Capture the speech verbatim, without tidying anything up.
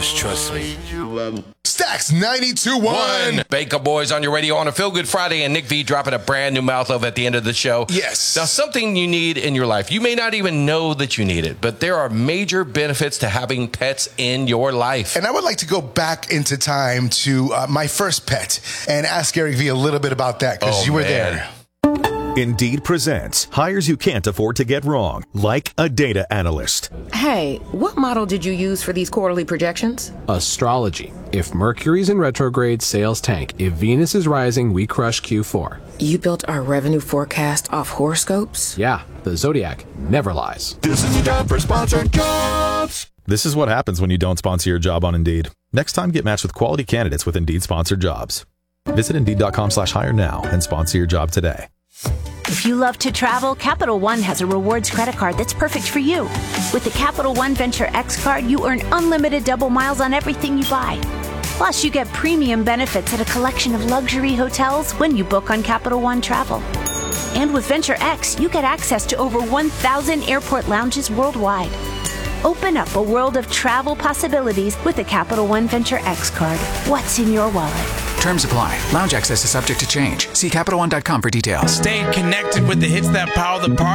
Just trust me. Stacks ninety-two point one. Baker Boys on your radio on a Feel Good Friday, and Nick V dropping a brand new mouth love at the end of the show. Yes. Now, something you need in your life. You may not even know that you need it, but there are major benefits to having pets in your life. And I would like to go back into time to uh, my first pet and ask Gary V a little bit about that, because Oh, you were man. there. Indeed presents hires you can't afford to get wrong, like a data analyst. Hey, what model did you use for these quarterly projections? Astrology. If Mercury's in retrograde, sales tank. If Venus is rising, we crush Q four. You built our revenue forecast off horoscopes? Yeah, the Zodiac never lies. This is the job for sponsored jobs. This is what happens when you don't sponsor your job on Indeed. Next time, get matched with quality candidates with Indeed sponsored jobs. Visit Indeed.com slash hire now and sponsor your job today. If you love to travel, Capital One has a rewards credit card that's perfect for you. With the Capital One Venture X card, you earn unlimited double miles on everything you buy. Plus, you get premium benefits at a collection of luxury hotels when you book on Capital One Travel. And with Venture X, you get access to over one thousand airport lounges worldwide. Open up a world of travel possibilities with the Capital One Venture X card. What's in your wallet? Terms apply. Lounge access is subject to change. See Capital One dot com for details. Stay connected with the hits that power the party.